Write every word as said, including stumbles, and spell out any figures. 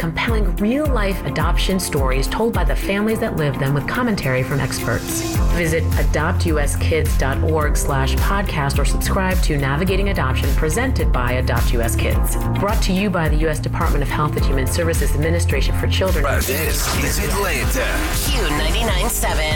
compelling real-life adoption stories told by the families that live them with commentary from experts. Visit adopt u s kids dot org slash podcast or subscribe to Navigating Adoption presented by Adopt U S Kids. Brought to you by the U S Department of Health and Human Services Administration for Children. This is Atlanta. Q ninety-nine point seven.